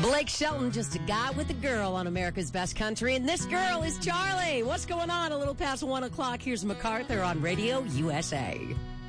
Blake Shelton, just a guy with a girl on America's Best Country. And this girl is Charlie. What's going on? A little past 1 o'clock. Here's MacArthur on Radio USA.